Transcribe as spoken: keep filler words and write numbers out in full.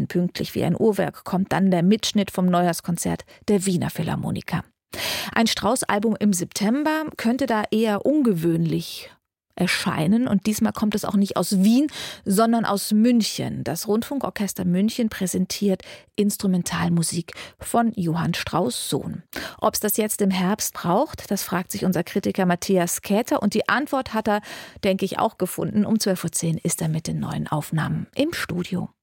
pünktlich wie ein Uhrwerk kommt dann der Mitschnitt vom Neujahrskonzert der Wiener Philharmoniker. Ein Strauss-Album im September könnte da eher ungewöhnlich erscheinen. Und diesmal kommt es auch nicht aus Wien, sondern aus München. Das Rundfunkorchester München präsentiert Instrumentalmusik von Johann Strauss' Sohn. Ob es das jetzt im Herbst braucht, das fragt sich unser Kritiker Matthias Käther. Und die Antwort hat er, denke ich, auch gefunden. Um zwölf Uhr zehn ist er mit den neuen Aufnahmen im Studio.